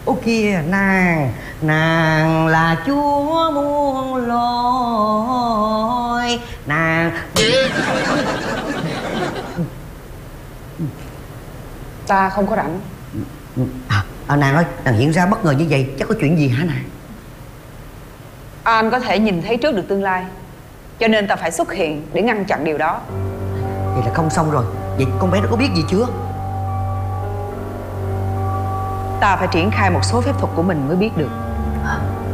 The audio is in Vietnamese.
Ô kìa, nàng là chúa muôn loài, nàng. Ta không có rảnh. Nàng ơi, nàng hiện ra bất ngờ như vậy chắc có chuyện gì hả nàng? Anh có thể nhìn thấy trước được tương lai, cho nên ta phải xuất hiện để ngăn chặn điều đó. Vậy là không xong rồi. Vậy con bé nó có biết gì chưa? Ta phải triển khai một số phép thuật của mình mới biết được.